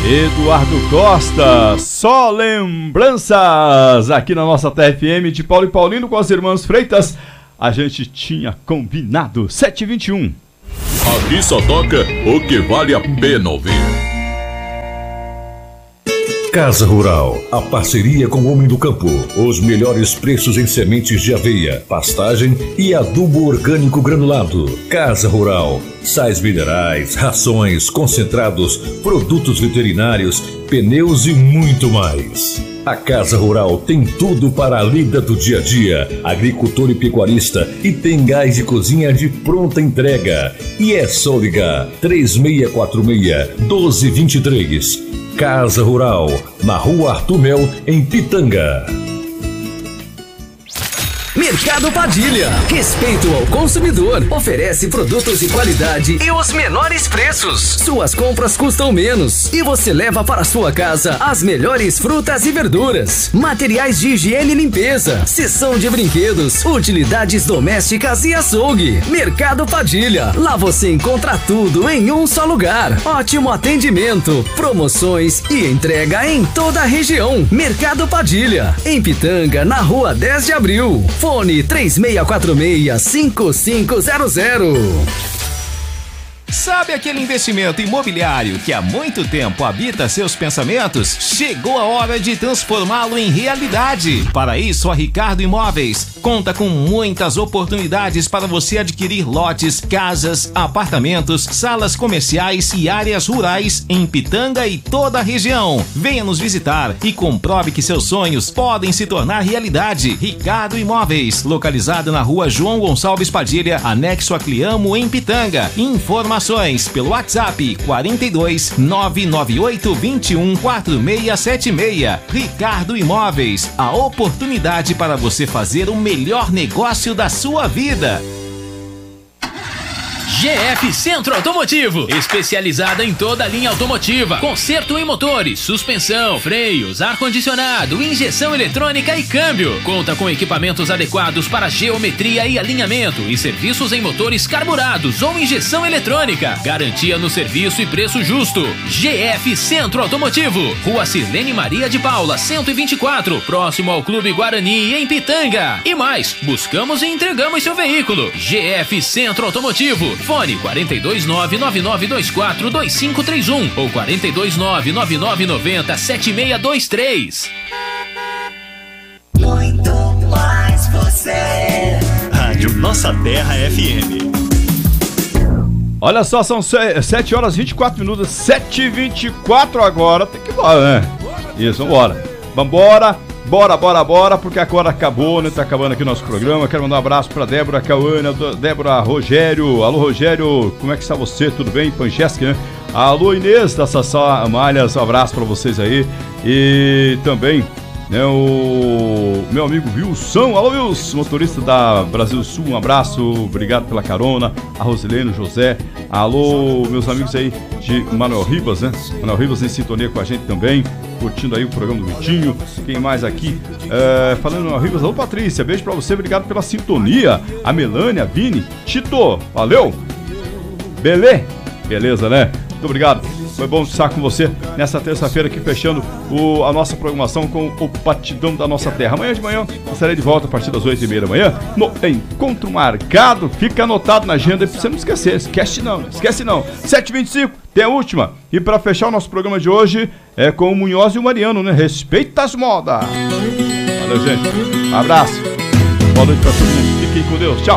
Eduardo Costa, só lembranças aqui na nossa TFM de Paulo e Paulino com as irmãs Freitas. A gente tinha combinado 7h21. Aqui só toca o que vale a pena ouvir. Casa Rural, a parceria com o Homem do Campo. Os melhores preços em sementes de aveia, pastagem e adubo orgânico granulado. Casa Rural, sais minerais, rações, concentrados, produtos veterinários, pneus e muito mais. A Casa Rural tem tudo para a lida do dia a dia, agricultor e pecuarista, e tem gás de cozinha de pronta entrega. E é só ligar 3646-1223. Casa Rural, na Rua Arthur Mel, em Pitanga. Mercado Padilha, respeito ao consumidor, oferece produtos de qualidade e os menores preços. Suas compras custam menos e você leva para sua casa as melhores frutas e verduras, materiais de higiene e limpeza, seção de brinquedos, utilidades domésticas e açougue. Mercado Padilha, lá você encontra tudo em um só lugar. Ótimo atendimento, promoções e entrega em toda a região. Mercado Padilha, em Pitanga, na Rua 10 de Abril. Fone 3646-5500. Sabe aquele investimento imobiliário que há muito tempo habita seus pensamentos? Chegou a hora de transformá-lo em realidade. Para isso, a Ricardo Imóveis conta com muitas oportunidades para você adquirir lotes, casas, apartamentos, salas comerciais e áreas rurais em Pitanga e toda a região. Venha nos visitar e comprove que seus sonhos podem se tornar realidade. Ricardo Imóveis, localizado na Rua João Gonçalves Padilha, anexo a Cliamo, em Pitanga. Informações pelo WhatsApp 42 998 21 4676. Ricardo Imóveis, a oportunidade para você fazer o melhor negócio da sua vida. GF Centro Automotivo, especializada em toda a linha automotiva, conserto em motores, suspensão, freios, ar-condicionado, injeção eletrônica e câmbio. Conta com equipamentos adequados para geometria e alinhamento e serviços em motores carburados ou injeção eletrônica. Garantia no serviço e preço justo. GF Centro Automotivo, Rua Sirlene Maria de Paula, 124, próximo ao Clube Guarani, em Pitanga. E mais, buscamos e entregamos seu veículo. GF Centro Automotivo. Fone 429-9924-2531 ou 429-9990-7623. Muito mais você. Rádio Nossa Terra FM. Olha só, são 7 horas e 24 minutos, 7h24 agora, tem que ir embora, né? Isso, vambora. Vambora. Bora, porque agora acabou, né? Tá acabando aqui o nosso programa. Quero mandar um abraço pra Débora Cauana, Débora Rogério. Alô, Rogério, como é que está você? Tudo bem? Panchesca, né? Alô, Inês da Sassá Malhas, um abraço pra vocês aí. E também, né, o meu amigo Wilson. Alô, Wilson, motorista da Brasil Sul, um abraço, obrigado pela carona. A Rosilene, José. Alô, meus amigos aí de Manuel Ribas, né? Manuel Ribas em sintonia com a gente também, curtindo aí o programa do Vitinho. Quem mais aqui? Falando Manuel Ribas, alô, Patrícia, beijo pra você, obrigado pela sintonia. A Melânia, a Vini, Tito, valeu. Beleza, né? Muito obrigado. Foi bom estar com você nessa terça-feira aqui, fechando a nossa programação com o Batidão da Nossa Terra. Amanhã de manhã estarei de volta a partir das 8h30 da manhã no Encontro Marcado. Fica anotado na agenda pra você não esquecer. Esquece não. 7h25, tem a última. E para fechar o nosso programa de hoje é com o Munhoz e o Mariano, né? Respeita as modas. Valeu, gente. Abraço. Boa noite pra todo mundo. Fiquem com Deus. Tchau.